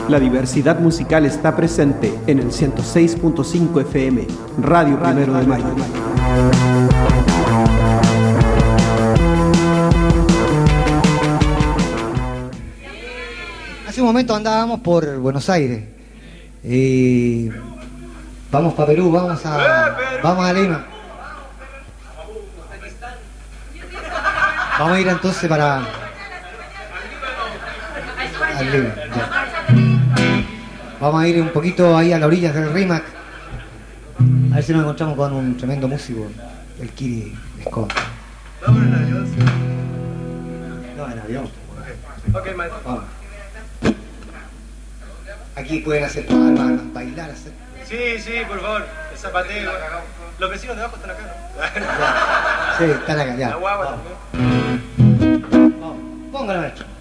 La diversidad musical está presente en el 106.5 FM, Radio Primero de Mayo. Hace un momento andábamos por Buenos Aires. Vamos para Perú, vamos a Lima. Vamos a ir entonces para al Lima. Ya. Vamos a ir un poquito ahí a las orillas del Rímac. A ver si nos encontramos con un tremendo músico, el Kiri Escobar. ¿Vamos en avión? No, en avión. Ok, maestro. Vamos. Aquí pueden hacer palmas, bailar, hacer. Sí, por favor. El zapateo. Los vecinos de abajo están acá, ¿no? Sí, están acá, ya. La guagua también. Vamos. Póngalo, maestro.